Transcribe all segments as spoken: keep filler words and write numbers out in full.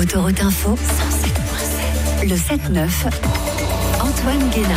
Autoroute Info, cent sept virgule sept. Le sept neuf, Antoine Guénin.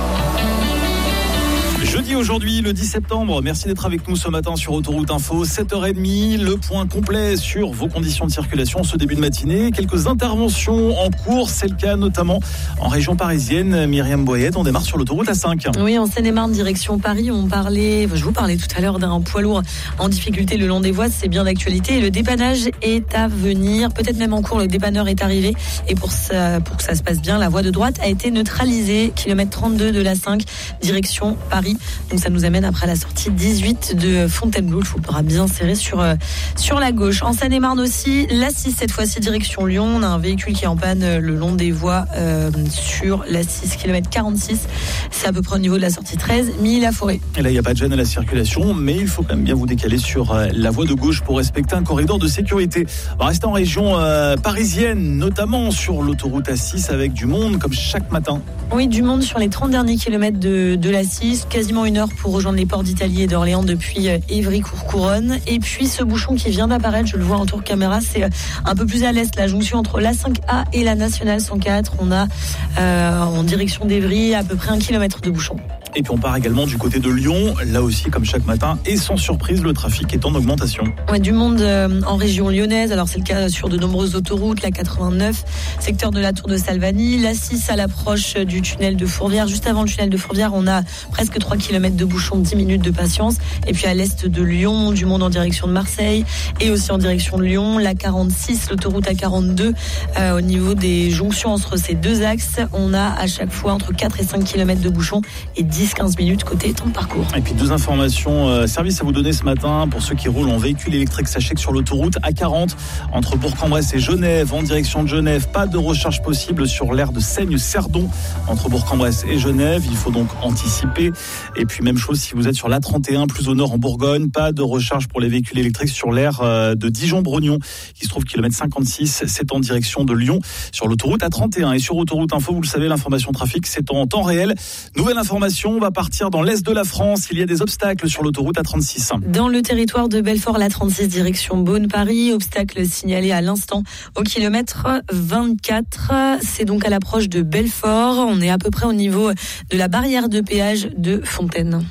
Jeudi aujourd'hui, le dix septembre, merci d'être avec nous ce matin sur Autoroute Info, sept heures trente, le point complet sur vos conditions de circulation ce début de matinée. Quelques interventions en cours, c'est le cas notamment en région parisienne. Myriam Boyette, on démarre sur l'autoroute A cinq. Oui, en Seine-et-Marne, direction Paris, on parlait, je vous parlais tout à l'heure d'un poids lourd en difficulté le long des voies, c'est bien d'actualité. Et le dépannage est à venir, peut-être même en cours, le dépanneur est arrivé. Et pour, ça, pour que ça se passe bien, la voie de droite a été neutralisée, kilomètre trente-deux de l'A cinq, direction Paris. Donc ça nous amène après la sortie dix-huit de Fontainebleau. Il faudra bien serrer sur, euh, sur la gauche. En Seine-et-Marne aussi, l'A six, cette fois-ci direction Lyon. On a un véhicule qui est en panne le long des voies euh, sur l'A six, kilomètre quarante-six. C'est à peu près au niveau de la sortie treize, Milly-la-Forêt. Et là, il n'y a pas de gêne à la circulation, mais il faut quand même bien vous décaler sur euh, la voie de gauche pour respecter un corridor de sécurité. On va rester en région euh, parisienne, notamment sur l'autoroute A six avec du monde, comme chaque matin. Oui, du monde sur les trente derniers kilomètres de, de l'A six, quasiment une heure pour rejoindre les ports d'Italie et d'Orléans depuis Évry-Courcouronne. Et puis ce bouchon qui vient d'apparaître, je le vois en tour caméra, c'est un peu plus à l'est, la jonction entre l'A cinq A et la Nationale cent quatre. On a euh, en direction d'Évry à peu près un kilomètre de bouchon. Et puis on part également du côté de Lyon, là aussi comme chaque matin, et sans surprise, le trafic est en augmentation. Ouais, du monde euh, en région lyonnaise, alors c'est le cas sur de nombreuses autoroutes, la quatre-vingt-neuf, secteur de la Tour de Salvani, l'A six à l'approche du tunnel de Fourvière. Juste avant le tunnel de Fourvière, on a presque trois kilomètres de bouchon, dix minutes de patience. Et puis à l'est de Lyon, du monde en direction de Marseille et aussi en direction de Lyon, la quarante-six, l'autoroute A quarante-deux, euh, au niveau des jonctions entre ces deux axes, on a à chaque fois entre quatre et cinq kilomètres de bouchon et dix à quinze minutes côté temps de parcours. Et puis deux informations euh, service à vous donner ce matin pour ceux qui roulent en véhicule électrique. Sachez que sur l'autoroute A quarante entre Bourg-en-Bresse et Genève en direction de Genève, pas de recharge possible sur l'aire de Seigne-Cerdon entre Bourg-en-Bresse et Genève. Il faut donc anticiper. Et puis même chose si vous êtes sur l'A trente et un plus au nord en Bourgogne, pas de recharge pour les véhicules électriques sur l'aire euh, de Dijon-Brognon qui se trouve kilomètre cinquante-six. C'est en direction de Lyon sur l'autoroute A trente et un. Et sur Autoroute Info, vous le savez, l'information trafic c'est en temps réel. Nouvelle information, on va partir dans l'est de la France. Il y a des obstacles sur l'autoroute A trente-six. Dans le territoire de Belfort, l'A trente-six direction Beaune-Paris. Obstacle signalé à l'instant au kilomètre vingt-quatre. C'est donc à l'approche de Belfort. On est à peu près au niveau de la barrière de péage de Fontaine.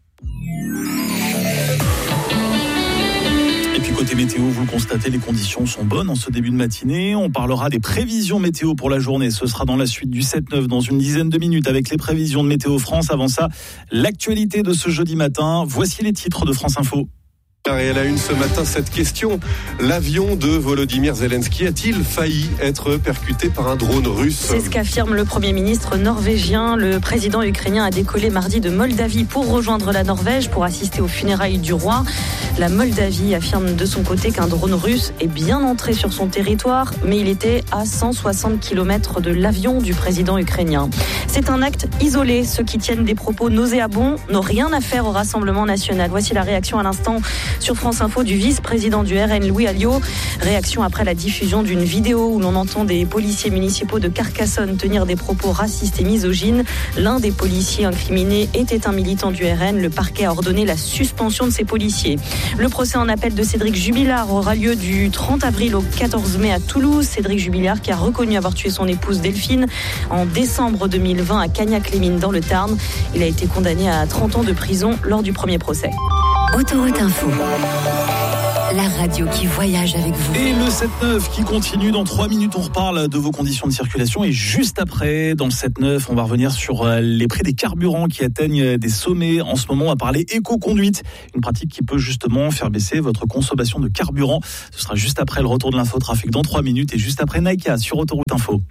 Et puis côté météo, vous le constatez, les conditions sont bonnes en ce début de matinée. On parlera des prévisions météo pour la journée. Ce sera dans la suite du sept neuf dans une dizaine de minutes avec les prévisions de Météo France. Avant ça, l'actualité de ce jeudi matin. Voici les titres de France Info. Et elle a une ce matin cette question. L'avion de Volodymyr Zelensky a-t-il failli être percuté par un drone russe ? C'est ce qu'affirme le Premier ministre norvégien. Le président ukrainien a décollé mardi de Moldavie pour rejoindre la Norvège pour assister aux funérailles du roi. La Moldavie affirme de son côté qu'un drone russe est bien entré sur son territoire, mais il était à cent soixante kilomètres de l'avion du président ukrainien. C'est un acte isolé. Ceux qui tiennent des propos nauséabonds n'ont rien à faire au Rassemblement national. Voici la réaction à l'instant sur France Info du vice-président du R N, Louis Alliot. Réaction après la diffusion d'une vidéo où l'on entend des policiers municipaux de Carcassonne tenir des propos racistes et misogynes. L'un des policiers incriminés était un militant du R N. Le parquet a ordonné la suspension de ces policiers. Le procès en appel de Cédric Jubilard aura lieu du trente avril au quatorze mai à Toulouse. Cédric Jubilard qui a reconnu avoir tué son épouse Delphine en décembre deux mille vingt à Cagnac-les-Mines dans le Tarn. Il a été condamné à trente ans de prison lors du premier procès. Autoroute Info, la radio qui voyage avec vous. Et le sept neuf qui continue. Dans trois minutes, on reparle de vos conditions de circulation. Et juste après, dans le sept neuf, on va revenir sur les prix des carburants qui atteignent des sommets. En ce moment, on va parler éco-conduite. Une pratique qui peut justement faire baisser votre consommation de carburant. Ce sera juste après le retour de l'infotrafic dans trois minutes et juste après Naïka sur Autoroute Info.